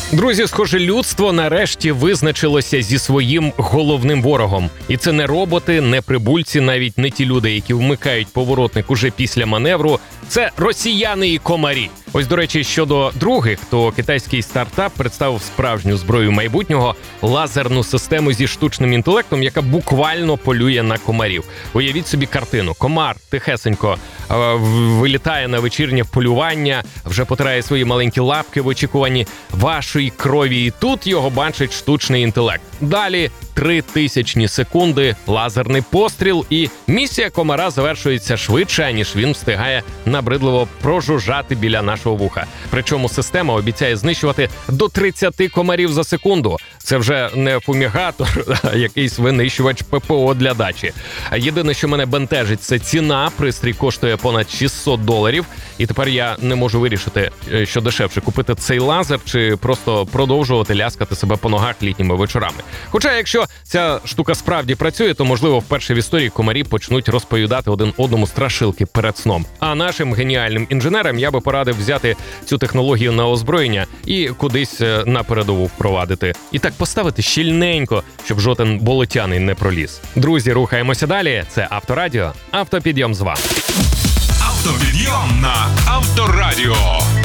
Друзі, схоже, людство нарешті визначилося зі своїм головним ворогом. І це не роботи, не прибульці, навіть не ті люди, які вмикають поворотник уже після маневру. Це росіяни і комарі. Ось, до речі, щодо других, то китайський стартап представив справжню зброю майбутнього – лазерну систему зі штучним інтелектом, яка буквально полює на комарів. Уявіть собі картину. Комар тихесенько вилітає на вечірнє полювання, вже потирає свої маленькі лапки в очікуванні вашої крові. І тут його бачить штучний інтелект. Далі 3000 секунди, лазерний постріл, і місія комара завершується швидше, ніж він встигає набридливо прожужжати біля нашого вуха. Причому система обіцяє знищувати до 30 комарів за секунду. Це вже не фумігатор, а якийсь винищувач ППО для дачі. Єдине, що мене бентежить, це ціна. Пристрій коштує понад $600. І тепер я не можу вирішити, що дешевше – купити цей лазер чи просто продовжувати ляскати себе по ногах літніми вечорами. Хоча, якщо ця штука справді працює, то, можливо, вперше в історії комарі почнуть розповідати один одному страшилки перед сном. А нашим геніальним інженерам я би порадив взяти цю технологію на озброєння і кудись на передову впровадити. І так поставити щільненько, щоб жоден болотяний не проліз. Друзі, рухаємося далі. Це Авторадіо. Автопідйом з вами. Автопідйом на Авторадіо.